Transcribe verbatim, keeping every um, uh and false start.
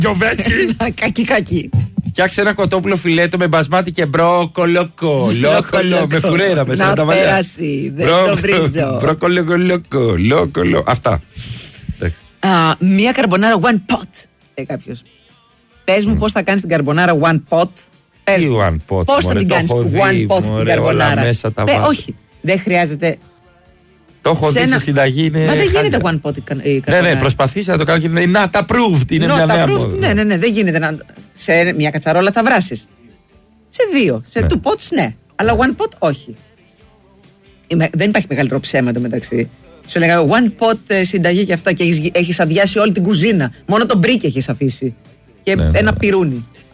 Γιοβέτσι. Κακή, κακή. Φτιάξε ένα κοτόπουλο φιλέτο με μπασμάτι και μπρόκολο. Λόκολο. Με φουρέρα μέσα. Να τα μαλλιά. πέρασει. Δεν το βρίζω. Μπρόκολο. Αυτά. Μία καρμπονάρα one pot. Λέει κάποιος. Πες μου πώς θα κάνεις την καρμπονάρα one pot. Τι one pot. Πώς θα την κάνεις one pot την καρμπονάρα. Όχι. Δεν χρειάζεται. Το έχω δει στη συνταγή. Μα δεν γίνεται one pot η καρμπονάρα. Ναι, ναι, προσπαθήστε να το κάνω και είναι not approved. Είναι μια νέα μόδα. Ναι, ναι, ναι, δεν γίνεται να. Σε μια κατσαρόλα θα βράσεις. Σε δύο. Σε two pots ναι. Αλλά one pot όχι. Δεν υπάρχει μεγαλύτερο ψέμα εντωμεταξύ. Σου έλεγα one pot συνταγή και αυτά και έχεις αδειάσει όλη την κουζίνα. Μόνο τον μπρίκι έχεις αφήσει. Και ένα πιρούνι.